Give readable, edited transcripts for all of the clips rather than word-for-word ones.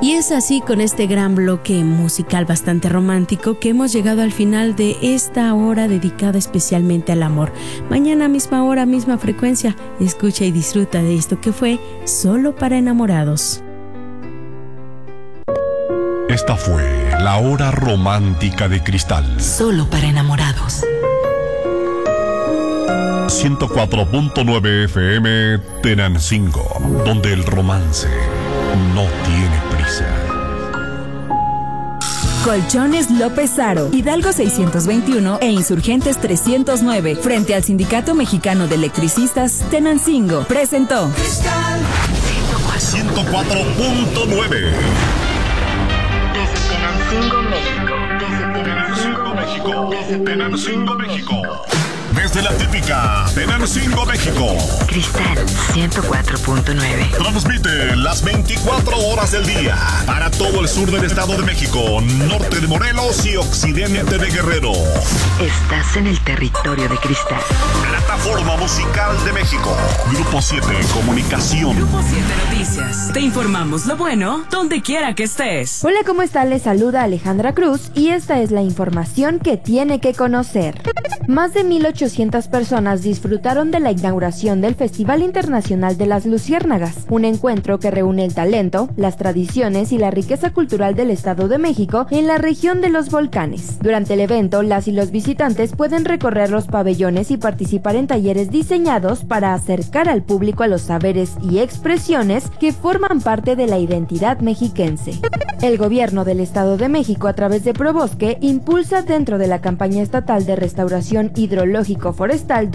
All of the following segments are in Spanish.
Y es así, con este gran bloque musical bastante romántico, que hemos llegado al final de esta hora dedicada especialmente al amor. Mañana, misma hora, misma frecuencia, escucha y disfruta de esto que fue Solo para Enamorados. Esta fue la hora romántica de Cristal. Solo para enamorados. 104.9 FM Tenancingo, donde el romance no tiene prisa. Colchones López Aro, Hidalgo 621 e Insurgentes 309, frente al Sindicato Mexicano de Electricistas Tenancingo, presentó Cristal 104.9. Desde Tenancingo, México. Desde Tenancingo, México. Desde la típica Tenancingo, México. Cristal 104.9. Transmite las 24 horas del día para todo el sur del Estado de México, norte de Morelos y occidente de Guerrero. Estás en el territorio de Cristal. Plataforma Musical de México. Grupo 7 Comunicación. Grupo 7 Noticias. Te informamos lo bueno donde quiera que estés. Hola, ¿cómo están? Les saluda Alejandra Cruz y esta es la información que tiene que conocer. Más de 1,800 personas disfrutaron de la inauguración del Festival Internacional de las Luciérnagas, un encuentro que reúne el talento, las tradiciones y la riqueza cultural del Estado de México en la región de los volcanes. Durante el evento, las y los visitantes pueden recorrer los pabellones y participar en talleres diseñados para acercar al público a los saberes y expresiones que forman parte de la identidad mexiquense. El gobierno del Estado de México, a través de Probosque, impulsa dentro de la campaña estatal de restauración hidrológico forestal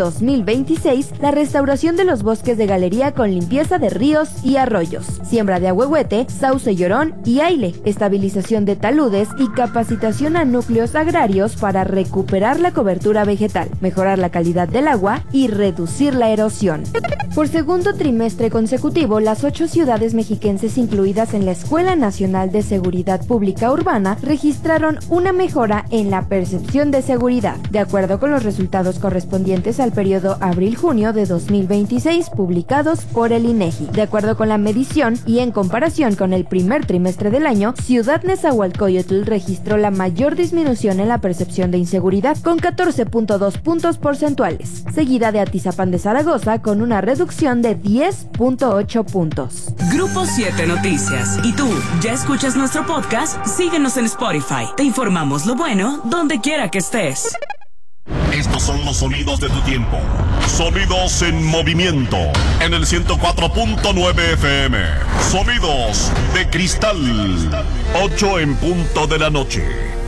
2026 la restauración de los bosques de galería con limpieza de ríos y arroyos, siembra de ahuehuete, sauce llorón y aile, estabilización de taludes y capacitación a núcleos agrarios para recuperar la cobertura vegetal, mejorar la calidad del agua y reducir la erosión. Por segundo trimestre consecutivo, las 8 ciudades mexiquenses incluidas en la Escuela Nacional de Seguridad Pública Urbana registraron una mejora en la percepción de seguridad, de acuerdo con los resultados correspondientes al periodo abril-junio de 2026 publicados por el INEGI. De acuerdo con la medición y en comparación con el primer trimestre del año, Ciudad Nezahualcóyotl registró la mayor disminución en la percepción de inseguridad con 14.2 puntos porcentuales, seguida de Atizapán de Zaragoza con una reducción de 10.8 puntos. Grupo 7 Noticias. ¿Y tú, ya escuchas nuestro podcast? Síguenos en Spotify. Te informamos lo bueno donde quiera que estés. Estos son los sonidos de tu tiempo. Sonidos en movimiento. En el 104.9 FM. Sonidos de Cristal. 8 en punto de la noche.